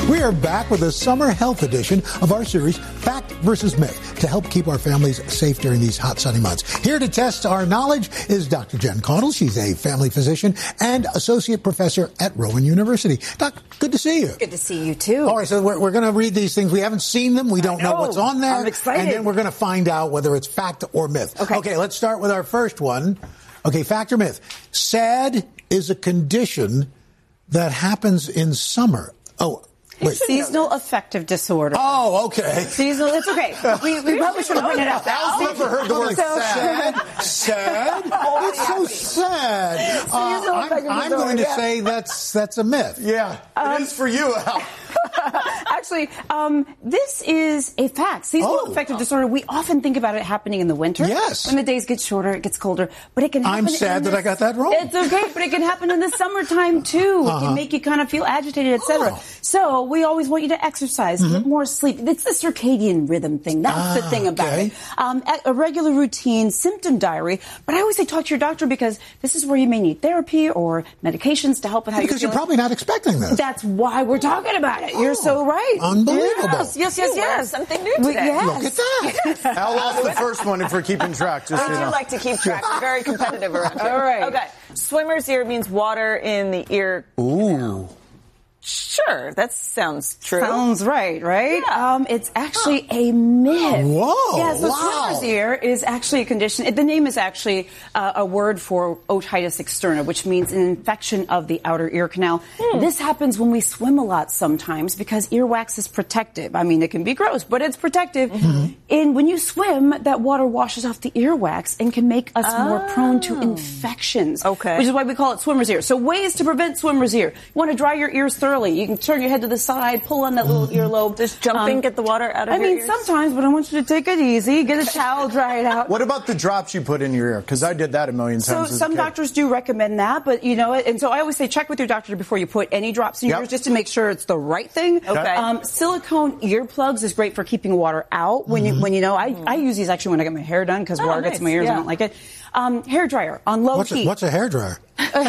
We are back with a summer health edition of our series, Fact versus Myth, to help keep our families safe during these hot, sunny months. Here to test our knowledge is Dr. Jen Caudle. She's a family physician and associate professor at Rowan University. Doc, good to see you. Good to see you, too. All right, so we're going to read these things. We haven't seen them. We don't know what's on there. I'm excited. And then we're going to find out whether it's fact or myth. Okay, let's start with our first one. Okay, fact or myth. SAD is a condition that happens in summer. Oh, wait. Seasonal affective disorder. Oh, okay. Seasonal, it's okay. We probably should have pointed it out. I've never heard the word sad. Sad? It's so sad. I'm going to say that's a myth. Yeah, it is for you, Al. Actually, this is a fact. Seasonal affective disorder, we often think about it happening in the winter. Yes. When the days get shorter, it gets colder. But it can happen. I'm sad that I got that wrong. It's okay, but it can happen in the summertime, too. It can make you kind of feel agitated, etc. So we always want you to exercise, get more sleep. It's the circadian rhythm thing. That's the thing about it. A regular routine, symptom diary. But I always say talk to your doctor because this is where you may need therapy or medications to help with how you're feeling. Because you're probably not expecting this. That's why we're talking about it. You're so right. Unbelievable. Yes. Something new today. Yes. Look at that. Al lost the first one if we're keeping track. Just I do like to keep track. Very competitive around here. All right. Okay. Swimmer's ear means water in the ear. Ooh. Sure, that sounds true. Sounds right? Yeah. It's actually a myth. Whoa. Yeah, so wow. swimmer's ear is actually a condition. The name is actually a word for otitis externa, which means an infection of the outer ear canal. This happens when we swim a lot sometimes because earwax is protective. I mean, it can be gross, but it's protective. And when you swim, that water washes off the earwax and can make us more prone to infections. Okay. Which is why we call it swimmer's ear. So ways to prevent swimmer's ear. You want to dry your ears thoroughly. You can turn your head to the side, pull on that little earlobe. Just jumping, get the water out of your ears? Sometimes, but I want you to take it easy. Get a towel, dry it out. What about the drops you put in your ear? Because I did that a million times. So some doctors do recommend that, but you know it. And so I always say check with your doctor before you put any drops in your ears just to make sure it's the right thing. Okay. Silicone earplugs is great for keeping water out when you know. I use these actually when I get my hair done because water gets in my ears. I don't like it. Hair dryer on low heat. What's a hair dryer?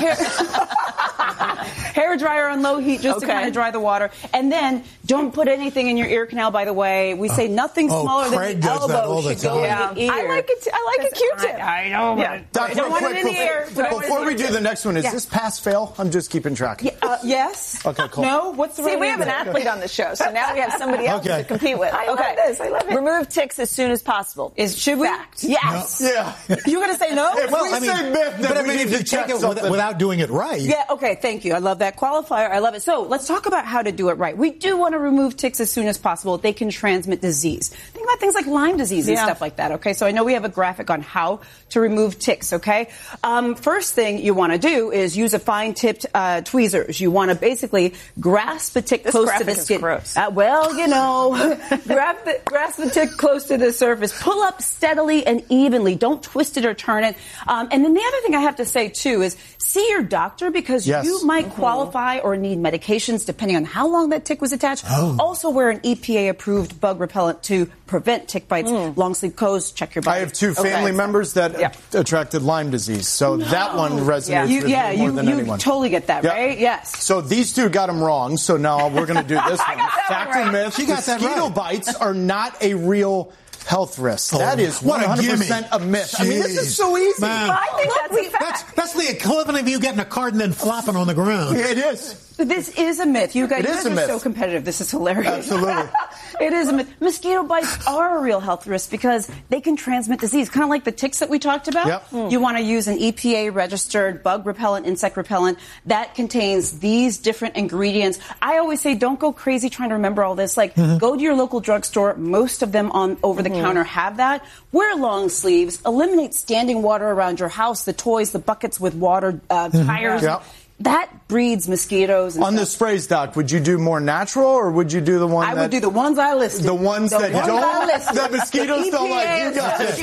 Hair dryer on low heat just to kind of dry the water. And then don't put anything in your ear canal, by the way. We say nothing smaller Craig than the does that all elbow the should go in the ear. I like it. I like a Q-tip. I know. Yeah. Doc, don't want it in the ear. Before we do the next one, is this pass-fail? I'm just keeping track. Yes. Okay, cool. No? What's the See, right we have an answer? athlete on the show, so now we have somebody else to compete with. I love this. I love it. Remove ticks as soon as possible. Should we? Fact. Yes. Yeah. You're going to say no? If we say myth, then we need if to you check take it something. without doing it right. Yeah, okay, thank you. I love that qualifier. I love it. So let's talk about how to do it right. We do want to remove ticks as soon as possible. They can transmit disease. Think about things like Lyme disease and stuff like that, okay? So I know we have a graphic on how to remove ticks, okay? First thing you want to do is use a fine-tipped tweezers. You want to basically grasp the tick close to the skin. Gross. Well, you know, grasp the tick close to the surface. Pull up steadily and evenly. Don't twist it or turn it. And then the other thing I have to say, too, is see your doctor because you might qualify or need medications depending on how long that tick was attached. Also wear an EPA-approved bug repellent to prevent tick bites. Long sleeve coats, check your body. I have two family members that attracted Lyme disease, so that one resonates with me more than anyone. You totally get that, right? Yes. So these two got them wrong, so now we're going to do this one. Fact or myth, She got that mosquito right. bites are not a real health risk. That is what a 100% a myth. I mean, this is so easy. Man. I think that's a fact. That's the equivalent of you getting a card and then flopping on the ground. It is. This is a myth. You guys a are myth. so competitive. This is hilarious. Absolutely. It is a myth. Mosquito bites are a real health risk because they can transmit disease, kind of like the ticks that we talked about. You want to use an EPA-registered bug repellent, insect repellent that contains these different ingredients. I always say don't go crazy trying to remember all this. Like, go to your local drugstore. Most of them on over-the-counter have that. Wear long sleeves. Eliminate standing water around your house, the toys, the buckets with water, tires. That breeds mosquitoes. And on the sprays, Doc, would you do more natural or would you do the one I would do the ones I listed. The ones that don't, that mosquitoes EPA, don't like. You got it.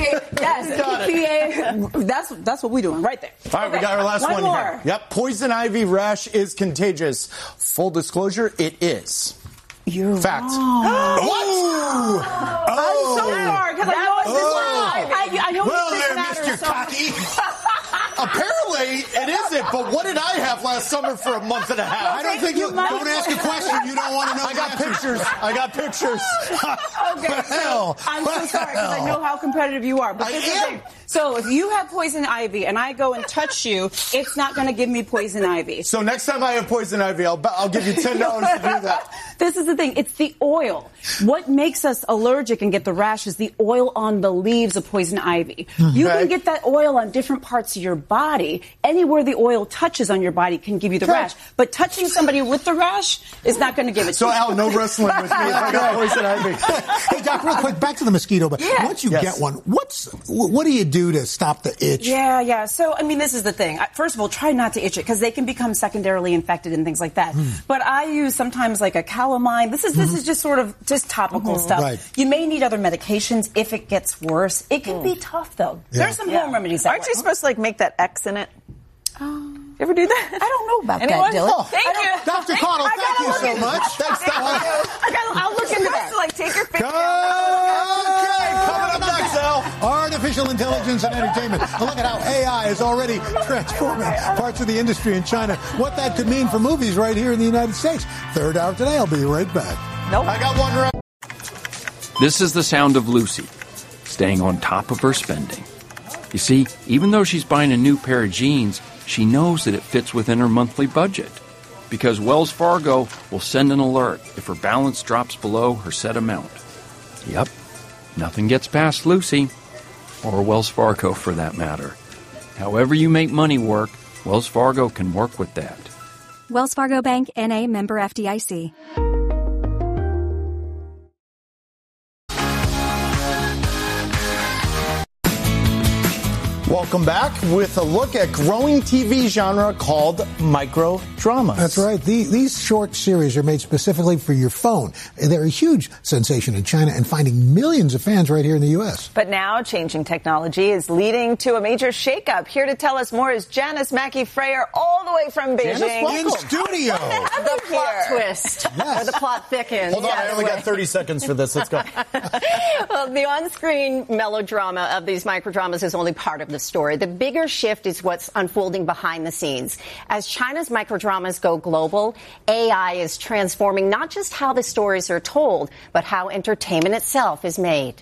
Yes, EPA. That's what we're doing right there. All right, we got our last one here. Yep, poison ivy rash is contagious. Full disclosure, it is. You're fact. Wrong. What? I'm so sorry because I know it's this one. I know well, this there, matters. Mr. Cocky. Apparently Really? It isn't. But what did I have last summer for a month and a half? I don't think don't ask a question you don't want to know. I got pictures. Okay, so I'm so sorry because I know how competitive you are. But so if you have poison ivy and I go and touch you, it's not going to give me poison ivy. So next time I have poison ivy, I'll give you $10 to do that. This is the thing. It's the oil. What makes us allergic and get the rash is the oil on the leaves of poison ivy. You can get that oil on different parts of your body. Anywhere the oil touches on your body can give you the rash. But touching somebody with the rash is not going to give it to you. So, Al, no wrestling with me if I got poison ivy. Hey, Doc, real quick, back to the mosquito. But once you get one, what do you do to stop the itch? Yeah. So, I mean, this is the thing. First of all, try not to itch it because they can become secondarily infected and things like that. But I use sometimes like a calamine. This is just sort of just topical stuff. Right. You may need other medications if it gets worse. It can be tough, though. There's some home remedies that Aren't you supposed to, make that X in it? You ever do that? I don't know about that, Dylan. Oh, thank you. Dr. Caudle, thank you so much. I'll look into that. Take your picture. Okay, coming up next, Al. Artificial intelligence and entertainment. A look at how AI is already transforming parts of the industry in China. What that could mean for movies right here in the United States. Third hour today. I'll be right back. Nope. I got one right. This is the sound of Lucy, staying on top of her spending. You see, even though she's buying a new pair of jeans, she knows that it fits within her monthly budget. Because Wells Fargo will send an alert if her balance drops below her set amount. Yep, nothing gets past Lucy, or Wells Fargo for that matter. However you make money work, Wells Fargo can work with that. Wells Fargo Bank, N.A., member FDIC. Welcome back with a look at growing TV genre called micro dramas. That's right. These short series are made specifically for your phone. They're a huge sensation in China and finding millions of fans right here in the U.S. But now changing technology is leading to a major shakeup. Here to tell us more is Janice Mackey-Freyer all the way from Beijing. In studio. The plot twist. Yes. Or the plot thickens. Hold on, I only got 30 seconds for this. Let's go. Well, the on-screen melodrama of these microdramas is only part of the story. The bigger shift is what's unfolding behind the scenes. As China's microdramas go global, AI is transforming not just how the stories are told, but how entertainment itself is made.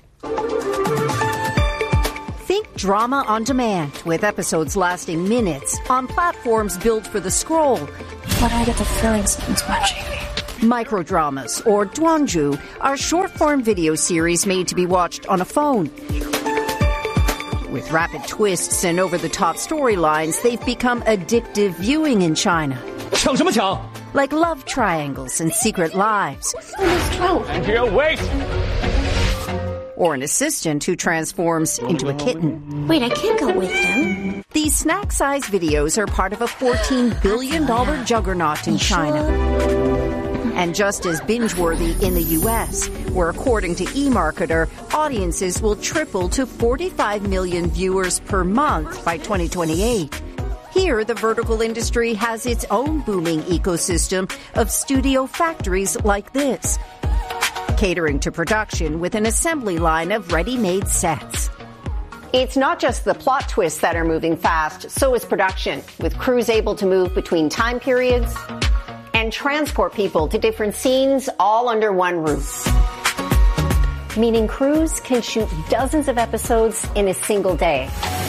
Think drama on demand, with episodes lasting minutes on platforms built for the scroll. But I get the feeling someone's watching me. Microdramas, or Duanzhu, are short-form video series made to be watched on a phone. With rapid twists and over-the-top storylines, they've become addictive viewing in China. Like love triangles and secret lives. Wait! Or an assistant who transforms into a kitten. Wait, I can't go with them. These snack-sized videos are part of a $14 billion juggernaut in China. And just as binge-worthy in the U.S., where according to eMarketer, audiences will triple to 45 million viewers per month by 2028. Here, the vertical industry has its own booming ecosystem of studio factories like this, catering to production with an assembly line of ready-made sets. It's not just the plot twists that are moving fast, so is production, with crews able to move between time periods and transport people to different scenes all under one roof. Meaning crews can shoot dozens of episodes in a single day.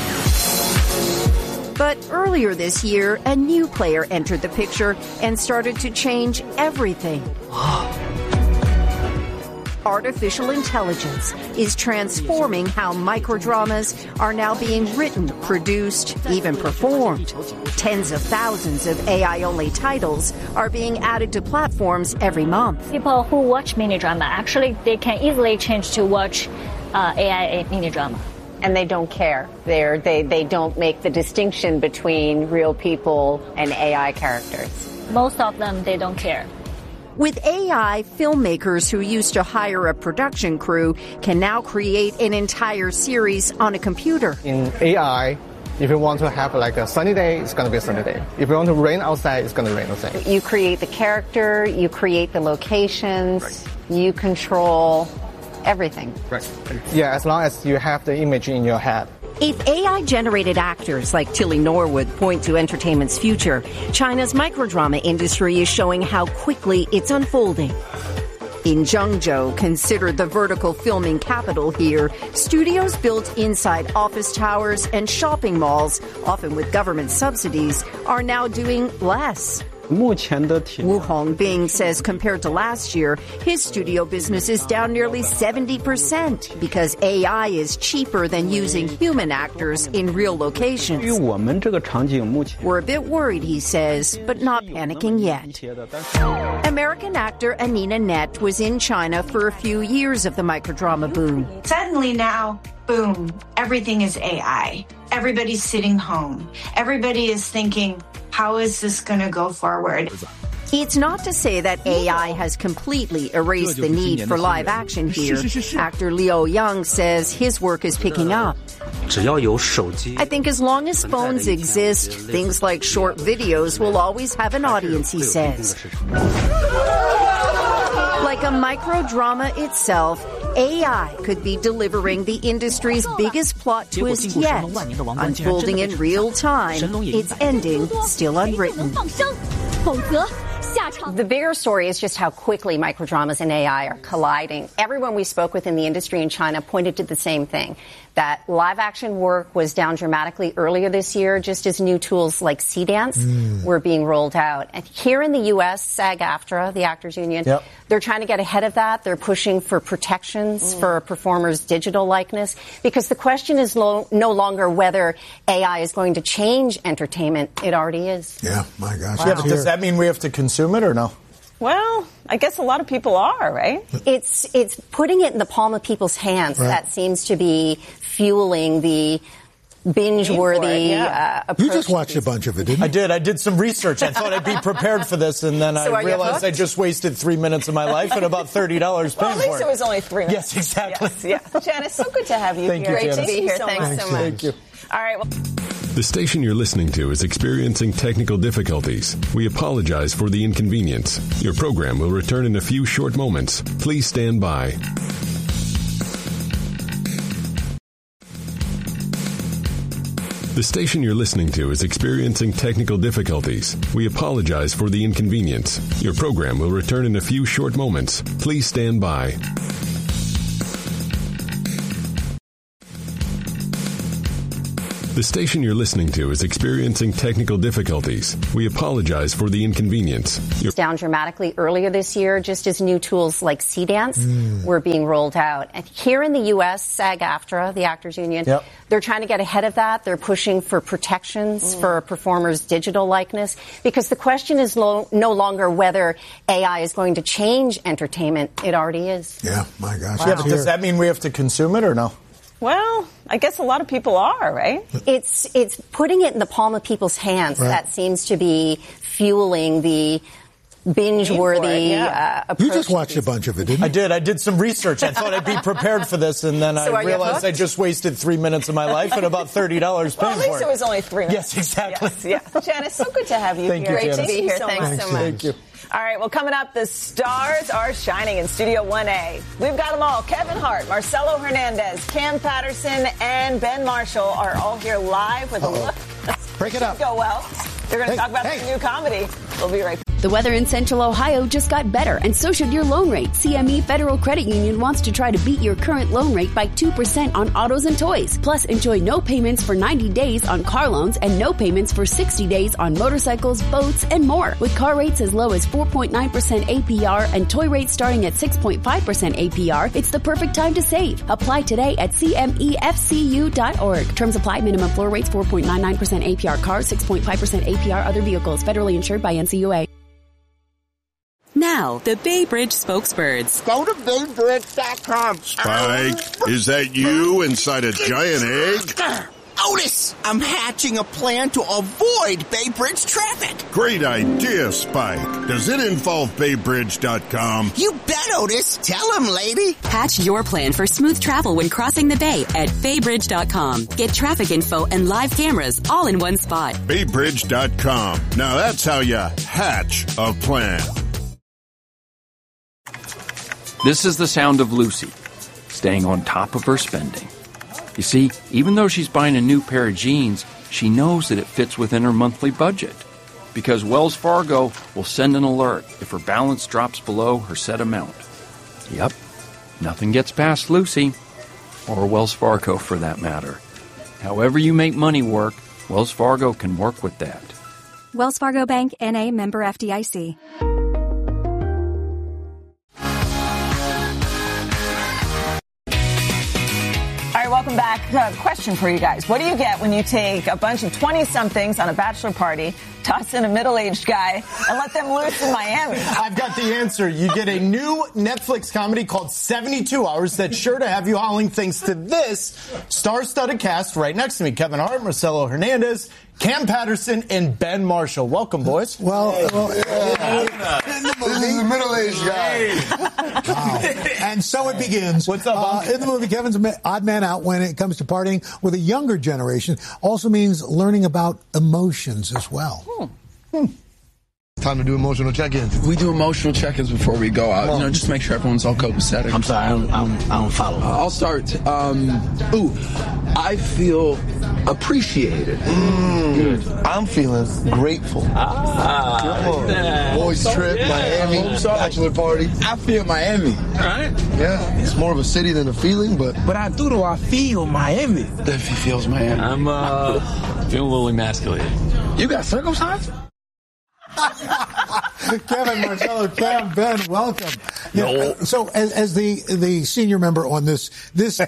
But earlier this year, a new player entered the picture and started to change everything. Artificial intelligence is transforming how microdramas are now being written, produced, even performed. Tens of thousands of AI-only titles are being added to platforms every month. People who watch mini drama, actually, they can easily change to watch AI mini drama. And they don't care. They don't make the distinction between real people and AI characters. Most of them, they don't care. With AI, filmmakers who used to hire a production crew can now create an entire series on a computer. In AI, if you want to have like a sunny day, it's going to be a sunny day. If you want to rain outside, it's going to rain outside. You create the character, you create the locations, right. You control everything. Right. Yeah, as long as you have the image in your head. If AI-generated actors like Tilly Norwood point to entertainment's future, China's microdrama industry is showing how quickly it's unfolding. In Zhengzhou, considered the vertical filming capital here, studios built inside office towers and shopping malls, often with government subsidies, are now doing less. Wu Hongbing says compared to last year, his studio business is down nearly 70% because AI is cheaper than using human actors in real locations. We're a bit worried, he says, but not panicking yet. American actor Anina Net was in China for a few years of the microdrama boom. Suddenly now, boom, everything is AI. Everybody's sitting home. Everybody is thinking, how is this going to go forward? It's not to say that AI has completely erased the need for live action here. Actor Liu Yang says his work is picking up. I think as long as phones exist, things like short videos will always have an audience, he says. Like a microdrama itself, AI could be delivering the industry's biggest plot twist yet, unfolding in real time, its ending still unwritten. The bigger story is just how quickly microdramas and AI are colliding. Everyone we spoke with in the industry in China pointed to the same thing, that live action work was down dramatically earlier this year, just as new tools like Cdance were being rolled out. And here in the U.S., SAG-AFTRA, the Actors Union, they're trying to get ahead of that. They're pushing for protections for performers' digital likeness, because the question is no longer whether AI is going to change entertainment. It already is. Yeah, my gosh. Wow. Yeah, but does that mean we have to consume it or no? Well, I guess a lot of people are, right? It's putting it in the palm of people's hands that seems to be fueling the binge-worthy approach. You just watched a bunch of it, didn't you? I did. I did some research. I thought I'd be prepared for this, and then I realized I just wasted 3 minutes of my life and about $30 paying for it. At least it was only 3 minutes. Yes, exactly. Yes, yeah. Janice, so good to have you Thank here. You, Great to be here. Thanks so much. Thank you. All right. Well, the station you're listening to is experiencing technical difficulties. We apologize for the inconvenience. Your program will return in a few short moments. Please stand by. The station you're listening to is experiencing technical difficulties. We apologize for the inconvenience. Your program will return in a few short moments. Please stand by. The station you're listening to is experiencing technical difficulties. We apologize for the inconvenience. It's down dramatically earlier this year, just as new tools like Cdance were being rolled out. And here in the U.S., SAG-AFTRA, the Actors Union, they're trying to get ahead of that. They're pushing for protections for performers' digital likeness, because the question is no longer whether AI is going to change entertainment. It already is. Yeah, my gosh. Wow. Yeah, but does that mean we have to consume it or no? Well, I guess a lot of people are, right? It's putting it in the palm of people's hands that seems to be fueling the binge-worthy approach. You just watched a bunch of it, didn't you? I did. I did some research. I thought I'd be prepared for this, and then I realized I just wasted 3 minutes of my life and about $30 paying for it. At least it was only 3 minutes. Yes, exactly. Yes, yeah. Janice, so good to have you Thank here. You, Great to be here. Thanks so much. Thank you. All right, well, coming up, the stars are shining in Studio 1A. We've got them all. Kevin Hart, Marcelo Hernandez, Cam Patterson, and Ben Marshall are all here live with a look. Break it up. Go well. They're going to talk about their new comedy. We'll be right back. The weather in Central Ohio just got better, and so should your loan rate. CME Federal Credit Union wants to try to beat your current loan rate by 2% on autos and toys. Plus, enjoy no payments for 90 days on car loans and no payments for 60 days on motorcycles, boats, and more. With car rates as low as 4.9% APR and toy rates starting at 6.5% APR, it's the perfect time to save. Apply today at CMEFCU.org. Terms apply. Minimum floor rates 4.99% APR cars, 6.5% APR other vehicles. Federally insured by NCUA. Now, the Bay Bridge spokesbirds. Go to BayBridge.com. Spike, is that you inside a giant egg? Otis, I'm hatching a plan to avoid Bay Bridge traffic. Great idea, Spike. Does it involve BayBridge.com? You bet, Otis. Tell him, lady. Hatch your plan for smooth travel when crossing the bay at BayBridge.com. Get traffic info and live cameras all in one spot. BayBridge.com. Now that's how you hatch a plan. This is the sound of Lucy, staying on top of her spending. You see, even though she's buying a new pair of jeans, she knows that it fits within her monthly budget. Because Wells Fargo will send an alert if her balance drops below her set amount. Yep, nothing gets past Lucy, or Wells Fargo for that matter. However you make money work, Wells Fargo can work with that. Wells Fargo Bank, N.A., member FDIC. All right, welcome back. Question for you guys. What do you get when you take a bunch of 20-somethings on a bachelor party, toss in a middle-aged guy, and let them loose in Miami? I've got the answer. You get a new Netflix comedy called 72 Hours that's sure to have you howling thanks to this star-studded cast right next to me. Kevin Hart, Marcelo Hernandez, Cam Patterson, and Ben Marshall. Welcome, boys. This is a middle-aged guy. Wow. And so it begins. What's up, in the movie, Kevin's odd man out when it comes to partying with a younger generation. Also means learning about emotions as well. Time to do emotional check-ins. We do emotional check-ins before we go out. Just make sure everyone's all copacetic. I'm sorry, I don't follow. I'll start. I feel appreciated. Good. I'm feeling grateful. Boys trip, Miami, bachelor party. I feel Miami. All right. Yeah, it's more of a city than a feeling, but I feel Miami. If he feels Miami. I'm feeling a little emasculated. You got circumcised? Kevin, Marcelo, Cam, Ben, welcome. So, as the senior member on this staff,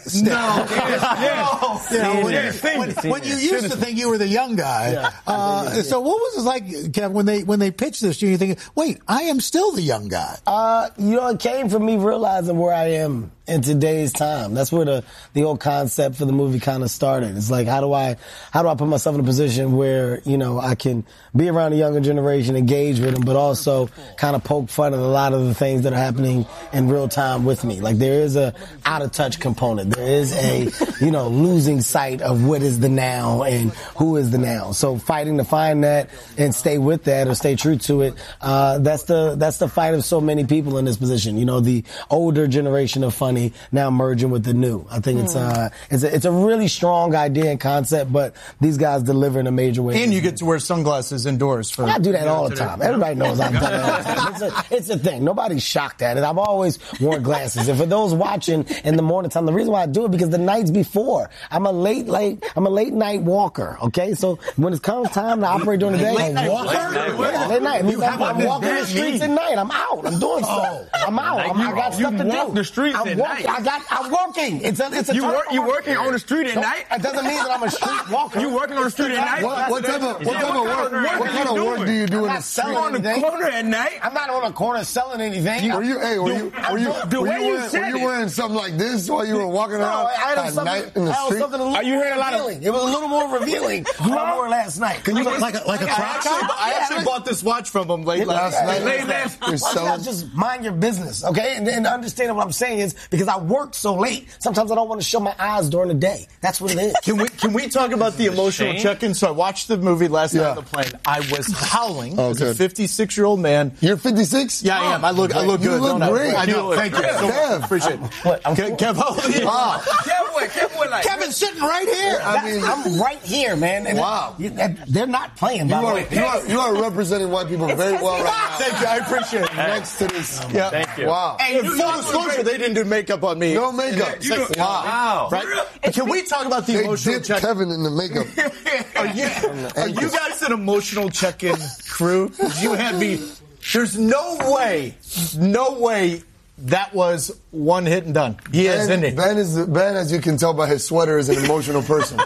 when you used to think you were the young guy, so what was it like, Kevin, when they pitched this to you? You thinking, wait, I am still the young guy. It came from me realizing where I am in today's time. That's where the whole concept for the movie kind of started. It's like, how do I put myself in a position where, I can be around the younger generation, engage with them, but also kind of poke fun at a lot of the things that are happening in real time with me. Like, there is a out of touch component. There is a, losing sight of what is the now and who is the now. So fighting to find that and stay with that or stay true to it, that's the fight of so many people in this position. The older generation of funny now merging with the new. I think it's a really strong idea and concept, but these guys deliver in a major way. And you get to wear sunglasses indoors. I do that all the time. Everybody knows I've done it all the time. It's a thing. Nobody's shocked at it. I've always worn glasses. And for those watching in the morning time, the reason why I do it because the nights before, I'm a late night walker. Okay, so when it comes time to operate during the day, late night. I'm walking the streets at night. I'm out. I'm doing stuff. I'm out. I got stuff to do. You walk the streets at night. I'm working. It's a you working on the street at night? It doesn't mean that I'm a street walker. You working on the street at night? What kind of work do you do in the street? On the corner at night? I'm not on the corner selling anything. Were you wearing something like this while you were walking around at night in the street? Are you hearing a lot of? It was a little more revealing than I wore last night. Can you like a track? I actually bought this watch from him late last night. Just mind your business, okay? And understand what I'm saying is because I worked so late, sometimes I don't want to show my eyes during the day. That's what it is. Can we talk about the emotional check-in? So I watched the movie last night on the plane. I was howling as a 56-year-old man. You're 56? Yeah, I am. I look good. You look great. I know. Thank you. So appreciate it. Kevin's sitting right here. I'm right here, man. And wow. They're not playing, by the way. You are representing white people very well right now. Thank you. I appreciate it. Next to this. Yeah. Thank you. Wow. And full disclosure, they didn't do makeup on me. No makeup. Wow. Right? Can we talk about the emotional check-in? Kevin in the makeup. Are you guys an emotional check-in crew? You had me. There's no way that was one hit and done. He is, isn't he? Ben, as you can tell by his sweater, is an emotional person.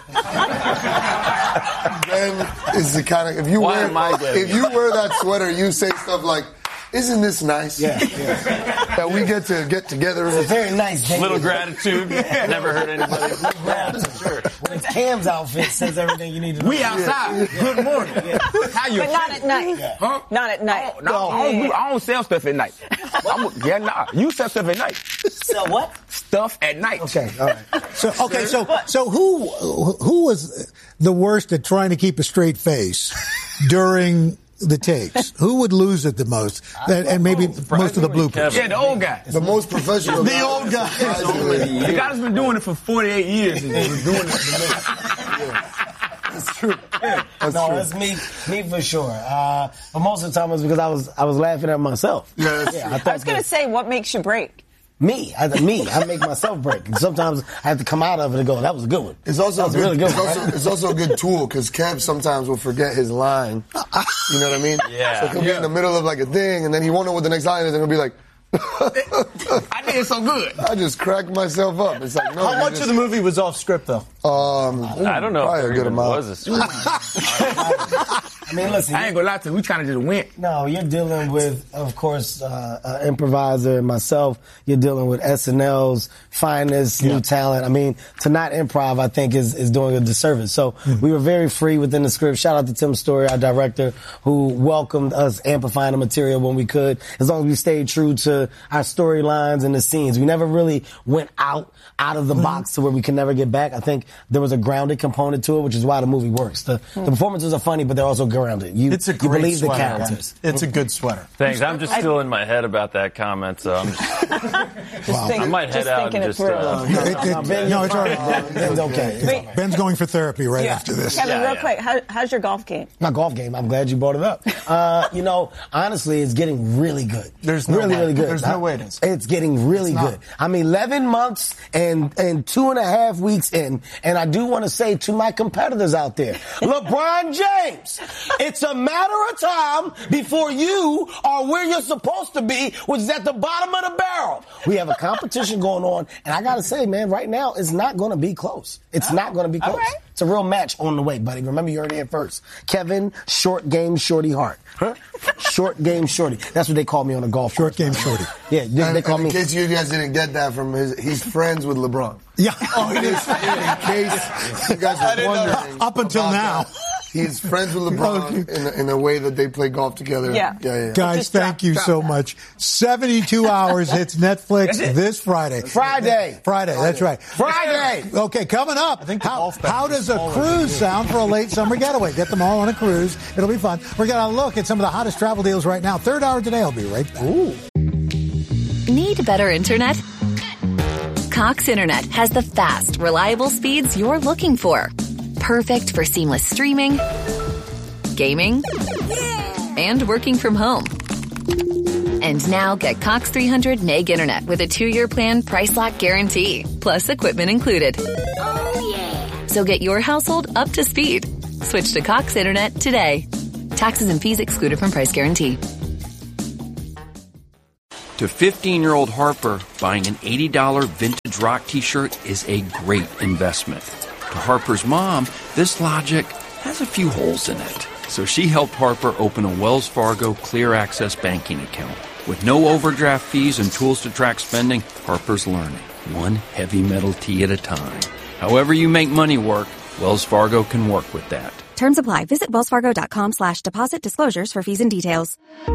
Ben is the kind of if you wear that sweater, you say stuff like, "Isn't this nice?" Yeah. That we get together. It's a very nice day. Little gratitude. Never hurt anybody. Sure. Cam's outfit says everything you need to know. We outside. Good morning. How you? But not at night. Huh? Not at night. No, I don't sell stuff at night. You sell stuff at night. Sell what? Stuff at night. Okay, all right. So who was the worst at trying to keep a straight face during the takes, who would lose it the most? And maybe most of the bloopers. Yeah, the old guy. The most professional. The old guy. The guy that's been doing it for 48 years. And he's doing it That's true. It's me for sure. But most of the time it was because I was laughing at myself. I was going to say, what makes you break? Me. I make myself break. And sometimes I have to come out of it and go, that was a good one. It's also really good. It's also a good tool because Kev sometimes will forget his line. You know what I mean? Yeah. So he'll be in the middle of like a thing and then he won't know what the next line is and he'll be like, I did so good. I just cracked myself up. It's like, no. How much of the movie was off script, though? I don't know. Probably a good amount. Was a script. I mean, listen. I ain't gonna lie to you. We kind of just went. No, you're dealing with, of course, an improviser and myself. You're dealing with SNL's finest new talent. I mean, to not improv, I think, is doing a disservice. So we were very free within the script. Shout out to Tim Story, our director, who welcomed us amplifying the material when we could, as long as we stayed true to our storylines and the scenes. We never really went out of the box to where we could never get back. I think there was a grounded component to it, which is why the movie works. The performances are funny, but they're also grounded. It's a great believe sweater. The characters. It's a good sweater. Thanks. I'm just still in my head about that comment, so I'm I might head out and just... No, it's all right. Ben's okay. Ben's going for therapy after this. Kevin, real quick, how's your golf game? My golf game, I'm glad you brought it up. Honestly, it's getting really good. There's no really, way. really good. There's no way it is. It's getting really good. I'm 11 months and 2.5 weeks in, and I do want to say to my competitors out there, LeBron James, it's a matter of time before you are where you're supposed to be, which is at the bottom of the barrel. We have a competition going on, and I got to say, man, right now, it's not going to be close. It's not going to be close. Right. It's a real match on the way, buddy. Remember, you heard it here first. Kevin, Short Game Shorty Hart. Huh? Short Game Shorty. That's what they call me on the golf course. Short Game Shorty. Yeah, they call me. In case you guys didn't get that from he's friends with LeBron. Yeah. In case you guys were wondering. Up until now. He's friends with LeBron in a way that they play golf together. Yeah. Guys, thank you so much. 72 Hours hits Netflix this Friday. Friday, that's right. Friday. Okay, coming up. How does a cruise sound for a late summer getaway? Get them all on a cruise. It'll be fun. We're going to look at some of the hottest travel deals right now. Third hour today. I'll be right back. Ooh. Need better internet? Cox Internet has the fast, reliable speeds you're looking for. Perfect for seamless streaming, gaming, and working from home. And now get Cox 300 meg internet with a 2-year plan price lock guarantee, plus equipment included. Oh, yeah. So get your household up to speed. Switch to Cox Internet today. Taxes and fees excluded from price guarantee. To 15-year-old Harper, buying an $80 vintage rock t-shirt is a great investment. To Harper's mom, this logic has a few holes in it. So she helped Harper open a Wells Fargo Clear Access banking account. With no overdraft fees and tools to track spending, Harper's learning, one heavy metal tee at a time. However you make money work, Wells Fargo can work with that. Terms apply. Visit wellsfargo.com/deposit disclosures for fees and details.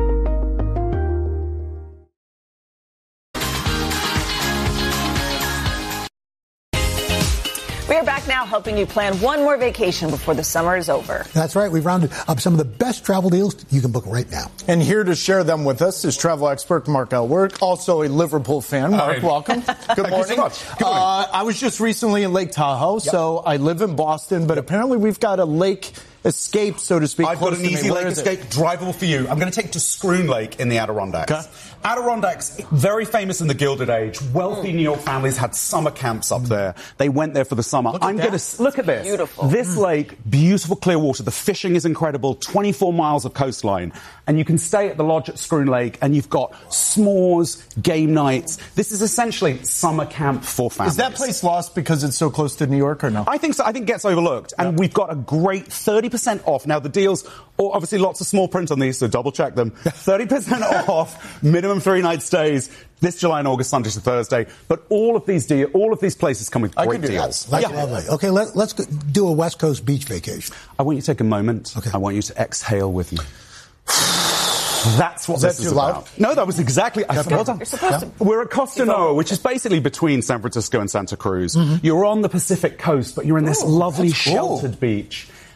We are back now helping you plan one more vacation before the summer is over. That's right. We've rounded up some of the best travel deals you can book right now. And here to share them with us is travel expert Mark Elward, also a Liverpool fan. Mark, welcome. Good morning. So much. Good morning. I was just recently in Lake Tahoe, so I live in Boston, but apparently we've got a lake escape, so to speak. I've got an easy lake escape, drivable for you. I'm going to take you to Scroon Lake in the Adirondacks. Okay. Adirondacks, very famous in the Gilded Age. Wealthy New York families had summer camps up there. They went there for the summer. Look at this. Beautiful. This lake, beautiful clear water. The fishing is incredible. 24 miles of coastline. And you can stay at the lodge at Scroon Lake, and you've got s'mores, game nights. This is essentially summer camp for families. Is that place lost because it's so close to New York, or no? I think so. I think it gets overlooked. And we've got a great 30% off. Now, the deals, obviously lots of small print on these, so double check them. 30% off, minimum 3-night stays, this July and August, Sunday to Thursday. But all of these places come with great deals. That's lovely. Okay, let's do a West Coast beach vacation. I want you to take a moment. Okay. I want you to exhale with me. That's what this is about. No, that was exactly... Well done. You're supposed to... We're at Costa Noa, which is basically between San Francisco and Santa Cruz. Mm-hmm. You're on the Pacific coast, but you're in this lovely sheltered beach.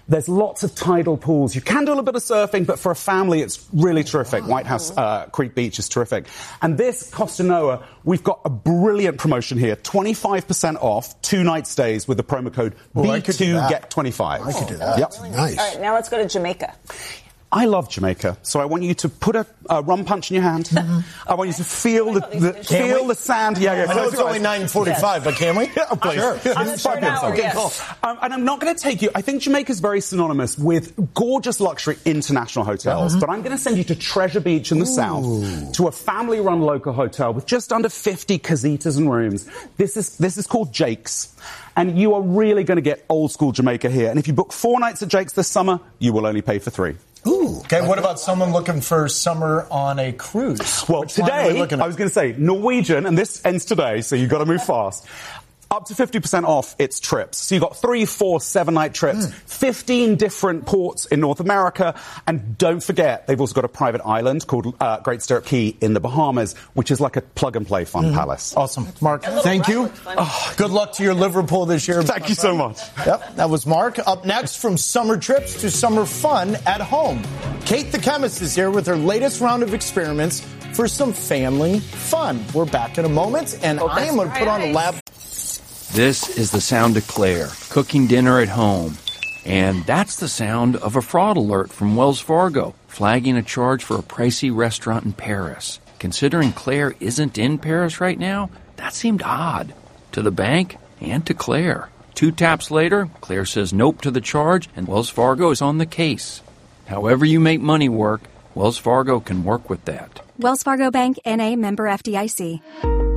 There's lots of tidal pools. You can do a little bit of surfing, but for a family, it's really terrific. White House Creek Beach is terrific. And this Costa Noa, we've got a brilliant promotion here. 25% off 2-night stays with the promo code B2 get 25. I could do that. Yep. Nice. All right, now let's go to Jamaica. I love Jamaica, so I want you to put a rum punch in your hand. I want you to feel the sand. I know it's only 9:45, but can we? Yeah, please. Sure. On the third hour, yes. And I'm not going to take you. I think Jamaica's very synonymous with gorgeous luxury international hotels, but I'm going to send you to Treasure Beach in the south, to a family-run local hotel with just under 50 casitas and rooms. This is called Jake's. And you are really going to get old-school Jamaica here. And if you book 4 nights at Jake's this summer, you will only pay for 3. Ooh. Okay, what about someone looking for summer on a cruise? Well, today, I was going to say Norwegian, and this ends today, so you've got to move fast. Up to 50% off its trips. So you've got 3, 4, 7-night trips, 15 different ports in North America, and don't forget, they've also got a private island called Great Stirrup Cay in the Bahamas, which is like a plug-and-play fun palace. Awesome. Mark, thank you. Good luck to your Liverpool this year. Thank you so much. Yep, that was Mark. Up next, from summer trips to summer fun at home. Kate the chemist is here with her latest round of experiments for some family fun. We're back in a moment, and I am going to put on a lab. This is the sound of Claire, cooking dinner at home. And that's the sound of a fraud alert from Wells Fargo, flagging a charge for a pricey restaurant in Paris. Considering Claire isn't in Paris right now, that seemed odd. To the bank and to Claire. 2 taps later, Claire says nope to the charge, and Wells Fargo is on the case. However you make money work, Wells Fargo can work with that. Wells Fargo Bank, N.A., member FDIC.